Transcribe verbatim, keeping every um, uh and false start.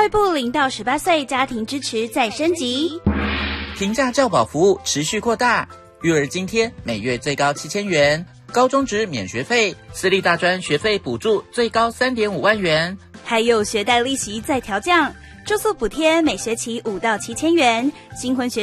教育部零到十八岁家庭支持再升级， 平价教保服务持续扩大，育儿津贴每月最高七千元，高中职免学费，私立大专学费补助最高 三点五万元， 还有学贷利息再调降，住宿补贴每学期五到七千元，新婚学